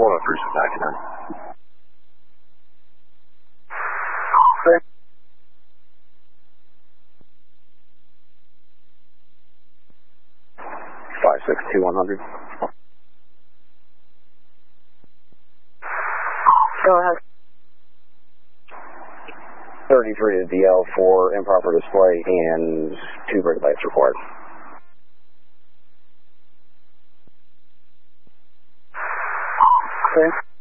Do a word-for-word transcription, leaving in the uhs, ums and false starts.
four, cruise back to nine. five six two one hundred. Go ahead. thirty-three to D L for improper display and two brake lights required. Okay.